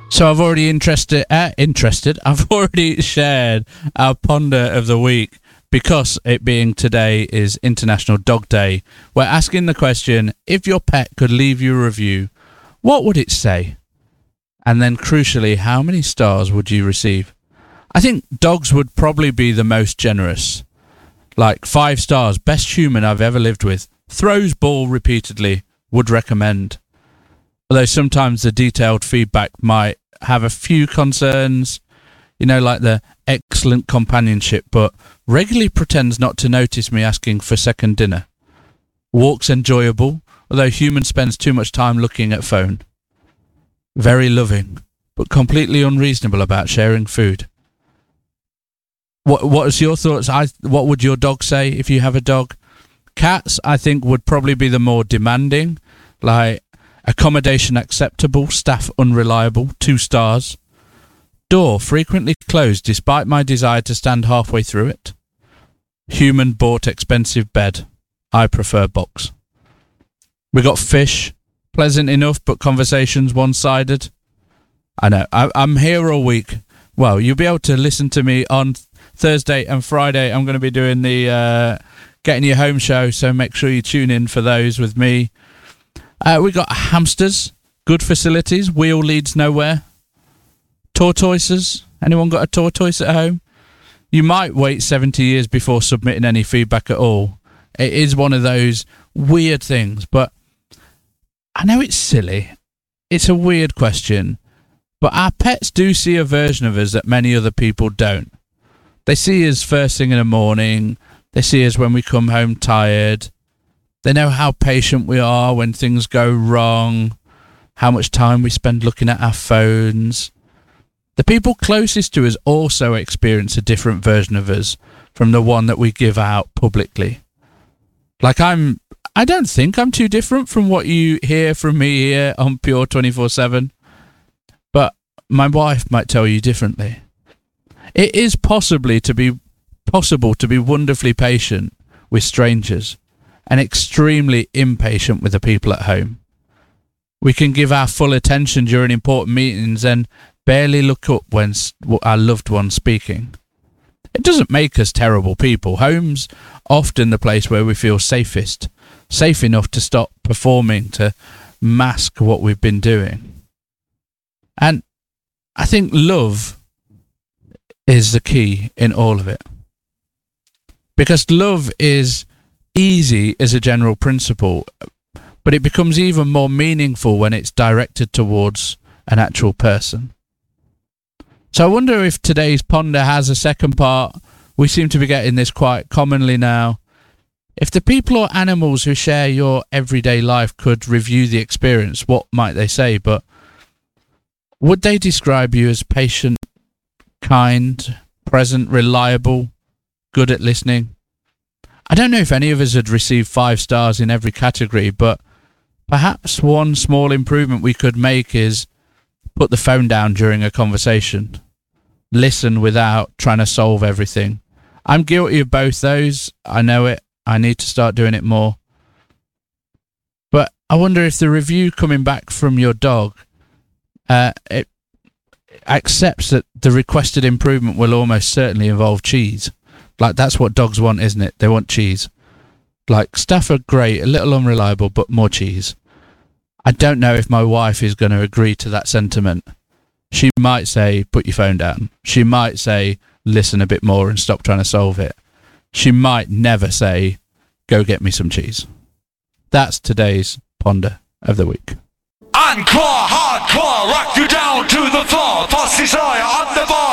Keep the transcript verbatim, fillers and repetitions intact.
So I've already interested, uh, interested. I've already shared our ponder of the week because it being today is International Dog Day. We're asking the question: if your pet could leave you a review, what would it say? And then, crucially, how many stars would you receive? I think dogs would probably be the most generous. Like five stars, best human I've ever lived with. Throws ball repeatedly. Would recommend. Although sometimes the detailed feedback might have a few concerns, you know, like the excellent companionship, but regularly pretends not to notice me asking for second dinner. Walks enjoyable, although human spends too much time looking at phone. Very loving, but completely unreasonable about sharing food. What What is your thoughts? I What would your dog say if you have a dog? Cats, I think, would probably be the more demanding, like accommodation acceptable, staff unreliable, two stars. Door frequently closed despite my desire to stand halfway through it. Human bought expensive bed. I prefer box. We got fish, pleasant enough, but conversations one-sided. I know, I, I'm here all week. Well, you'll be able to listen to me on Thursday and Friday. I'm going to be doing the uh, Getting Your Home show, so make sure you tune in for those with me. Uh, we got hamsters, good facilities, wheel leads nowhere. Tortoises, anyone got a tortoise at home? You might wait seventy years before submitting any feedback at all. It is one of those weird things, but I know it's silly. It's a weird question, but our pets do see a version of us that many other people don't. They see us first thing in the morning. They see us when we come home tired. They know how patient we are when things go wrong, how much time we spend looking at our phones. The people closest to us also experience a different version of us from the one that we give out publicly. Like I'm, I don't think I'm too different from what you hear from me here on Pure twenty-four seven, but my wife might tell you differently. It is possibly to be possible to be wonderfully patient with strangers and extremely impatient with the people at home. We can give our full attention during important meetings and barely look up when our loved one's speaking. It doesn't make us terrible people. Home's often the place where we feel safest, safe enough to stop performing, to mask what we've been doing. And I think love is the key in all of it. Because love is easy as a general principle, but it becomes even more meaningful when it's directed towards an actual person. So I wonder if today's ponder has a second part. We seem to be getting this quite commonly now. If the people or animals who share your everyday life could review the experience, what might they say? But would they describe you as patient, kind, present, reliable, good at listening? I don't know if any of us had received five stars in every category, but perhaps one small improvement we could make is put the phone down during a conversation. Listen without trying to solve everything. I'm guilty of both those. I know it. I need to start doing it more. But I wonder if the review coming back from your dog uh, it accepts that the requested improvement will almost certainly involve cheese. Like, that's what dogs want, isn't it? They want cheese. Like, stuff are great, a little unreliable, but more cheese. I don't know if my wife is going to agree to that sentiment. She might say, put your phone down. She might say, listen a bit more and stop trying to solve it. She might never say, go get me some cheese. That's today's ponder of the week. Encore, hardcore, rock you down to the floor. Posse Sawyer on the bar.